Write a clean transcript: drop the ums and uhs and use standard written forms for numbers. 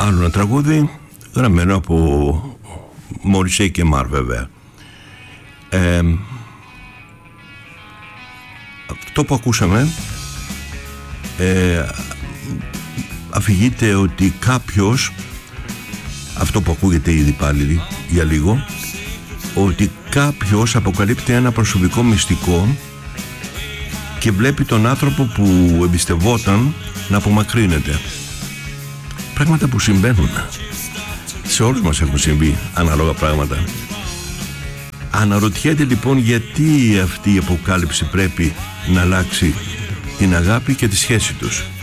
Άλλο ένα τραγούδι γραμμένο από Μωρισέη και Μαρ, βέβαια. Αυτό που ακούσαμε αφηγείται ότι κάποιος, αυτό που ακούγεται ήδη πάλι για λίγο, ότι κάποιος αποκαλύπτει ένα προσωπικό μυστικό και βλέπει τον άνθρωπο που εμπιστευόταν να απομακρύνεται. Πράγματα που συμβαίνουν. Σε όλους μας έχουν συμβεί ανάλογα πράγματα. Αναρωτιέται λοιπόν γιατί αυτή η αποκάλυψη πρέπει να αλλάξει την αγάπη και τη σχέση τους.